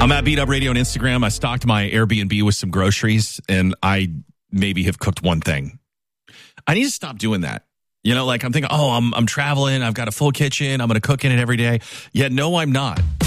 I'm at Beat Up Radio on Instagram. I stocked my Airbnb with some groceries, and I maybe have cooked one thing. I need to stop doing that. You know, like I'm thinking, I'm traveling. I've got a full kitchen. I'm going to cook in it every day. Yeah, no, I'm not.